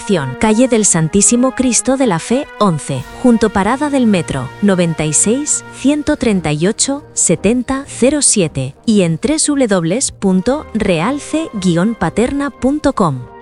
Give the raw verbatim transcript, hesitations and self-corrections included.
dirección: calle del Santísimo Cristo de la Fe once, junto Parada del Metro, noventa y seis, ciento treinta y ocho, setenta, cero siete, y en w w w punto realce guion paterna punto com.